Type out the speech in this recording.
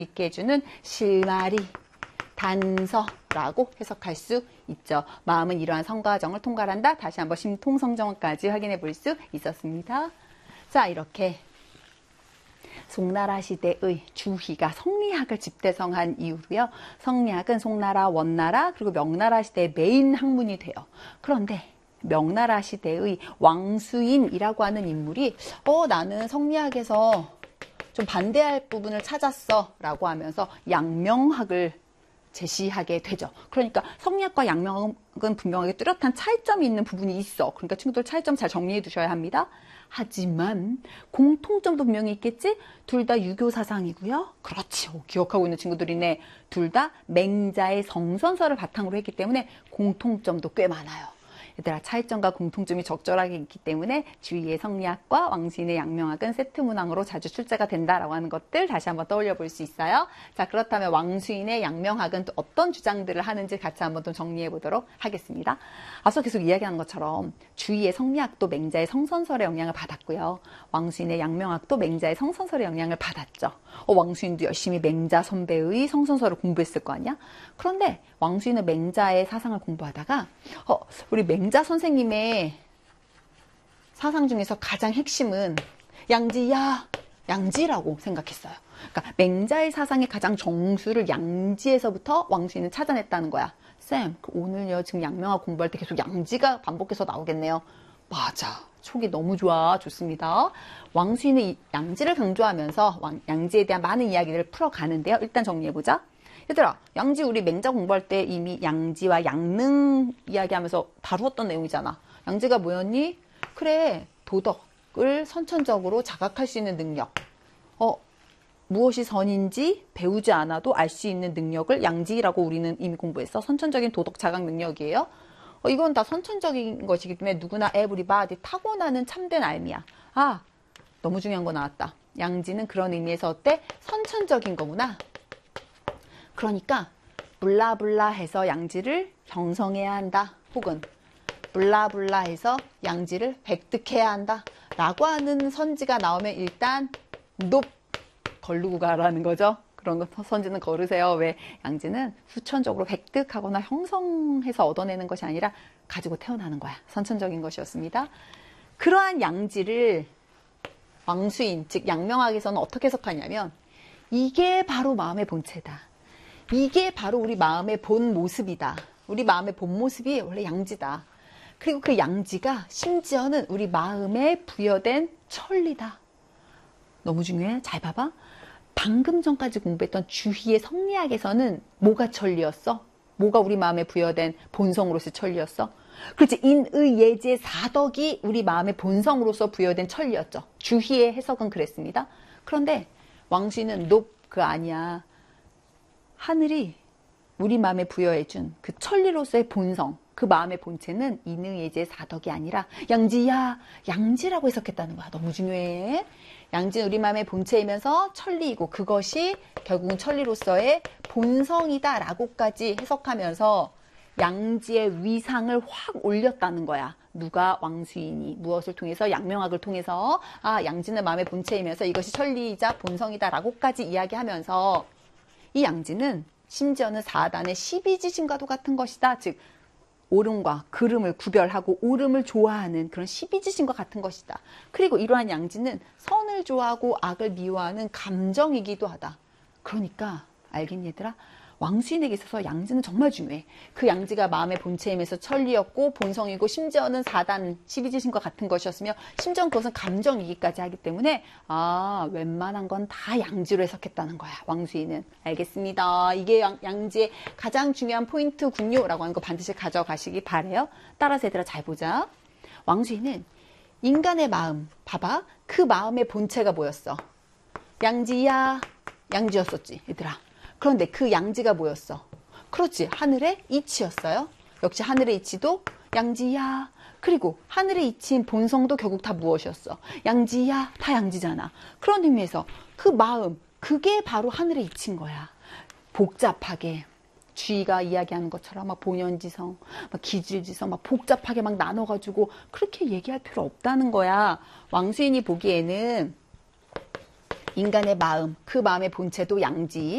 있게 해주는 실마리, 단서라고 해석할 수 있죠. 마음은 이러한 성과정을 통과한다. 다시 한번 심통성정까지 확인해 볼 수 있었습니다. 자, 이렇게 송나라 시대의 주희가 성리학을 집대성한 이후로요. 성리학은 송나라, 원나라, 그리고 명나라 시대의 메인 학문이 돼요. 그런데 명나라 시대의 왕수인이라고 하는 인물이 나는 성리학에서 좀 반대할 부분을 찾았어 라고 하면서 양명학을 제시하게 되죠. 그러니까 성리학과 양명학은 분명하게 뚜렷한 차이점이 있는 부분이 있어. 그러니까 친구들 차이점 잘 정리해 두셔야 합니다. 하지만 공통점도 분명히 있겠지? 둘 다 유교 사상이고요. 그렇지. 기억하고 있는 친구들이네. 둘 다 맹자의 성선설을 바탕으로 했기 때문에 공통점도 꽤 많아요. 얘들아, 차이점과 공통점이 적절하게 있기 때문에 주위의 성리학과 왕수인의 양명학은 세트 문항으로 자주 출제가 된다라고 하는 것들 다시 한번 떠올려 볼 수 있어요. 자, 그렇다면 왕수인의 양명학은 또 어떤 주장들을 하는지 같이 한번 좀 정리해 보도록 하겠습니다. 앞서 계속 이야기한 것처럼 주위의 성리학도 맹자의 성선설의 영향을 받았고요. 왕수인의 양명학도 맹자의 성선설의 영향을 받았죠. 왕수인도 열심히 맹자 선배의 성선설을 공부했을 거 아니야? 그런데 왕수인은 맹자의 사상을 공부하다가 우리 맹자 선생님의 사상 중에서 가장 핵심은 양지라고 생각했어요. 그러니까 맹자의 사상의 가장 정수를 양지에서부터 왕수인은 찾아냈다는 거야. 쌤, 오늘요 지금 양명학 공부할 때 계속 양지가 반복해서 나오겠네요. 맞아. 촉이 너무 좋아. 좋습니다. 왕수인은 이 양지를 강조하면서 양지에 대한 많은 이야기를 풀어가는데요. 일단 정리해보자. 얘들아, 양지 우리 맹자 공부할 때 이미 양지와 양능 이야기하면서 다루었던 내용이잖아. 양지가 뭐였니? 그래, 도덕을 선천적으로 자각할 수 있는 능력. 무엇이 선인지 배우지 않아도 알 수 있는 능력을 양지라고 우리는 이미 공부했어. 선천적인 도덕 자각 능력이에요. 이건 다 선천적인 것이기 때문에 누구나 에브리바디 타고나는 참된 알미야. 너무 중요한 거 나왔다. 양지는 그런 의미에서 어때? 선천적인 거구나. 그러니까 블라블라 해서 양지를 형성해야 한다. 혹은 블라블라 해서 양지를 획득해야 한다. 라고 하는 선지가 나오면 일단 높 걸르고 가라는 거죠. 그런 거 선지는 거르세요. 왜? 양지는 후천적으로 획득하거나 형성해서 얻어내는 것이 아니라 가지고 태어나는 거야. 선천적인 것이었습니다. 그러한 양지를 왕수인, 즉 양명학에서는 어떻게 해석하냐면 이게 바로 마음의 본체다. 이게 바로 우리 마음의 본 모습이다. 우리 마음의 본 모습이 원래 양지다. 그리고 그 양지가 심지어는 우리 마음에 부여된 천리다. 너무 중요해. 잘 봐봐. 방금 전까지 공부했던 주희의 성리학에서는 뭐가 천리였어? 뭐가 우리 마음에 부여된 본성으로서 천리였어? 그렇지. 인의 예제 사덕이 우리 마음의 본성으로서 부여된 천리였죠. 주희의 해석은 그랬습니다. 그런데 왕수인은 그 아니야. 하늘이 우리 마음에 부여해준 그 천리로서의 본성, 그 마음의 본체는 인의예제 사덕이 아니라 양지라고 해석했다는 거야. 너무 중요해. 양지는 우리 마음의 본체이면서 천리이고 그것이 결국은 천리로서의 본성이다라고까지 해석하면서 양지의 위상을 확 올렸다는 거야. 누가? 왕수인이. 무엇을 통해서? 양명학을 통해서 양지는 마음의 본체이면서 이것이 천리이자 본성이다라고까지 이야기하면서 이 양지는 심지어는 4단의 12지신과도 같은 것이다. 즉 옳음과 그름을 구별하고 옳음을 좋아하는 그런 12지신과 같은 것이다. 그리고 이러한 양지는 선을 좋아하고 악을 미워하는 감정이기도 하다. 그러니까 알겠니 얘들아? 왕수인에게 있어서 양지는 정말 중요해. 그 양지가 마음의 본체임에서 천리였고 본성이고 심지어는 4단 12지신과 같은 것이었으며 심지어는 그것은 감정이기까지 하기 때문에 웬만한 건 다 양지로 해석했다는 거야. 왕수인은. 알겠습니다. 이게 양지의 가장 중요한 포인트군요. 라고 하는 거 반드시 가져가시기 바래요. 따라서 얘들아 잘 보자. 왕수인은 인간의 마음, 봐봐. 그 마음의 본체가 뭐였어? 양지였었지 얘들아. 그런데 그 양지가 뭐였어? 그렇지. 하늘의 이치였어요. 역시 하늘의 이치도 양지야. 그리고 하늘의 이치인 본성도 결국 다 무엇이었어? 양지야. 다 양지잖아. 그런 의미에서 그 마음, 그게 바로 하늘의 이치인 거야. 복잡하게. 주의가 이야기하는 것처럼 막 본연지성, 막 기질지성, 막 복잡하게 막 나눠가지고 그렇게 얘기할 필요 없다는 거야. 왕수인이 보기에는 인간의 마음, 그 마음의 본체도 양지.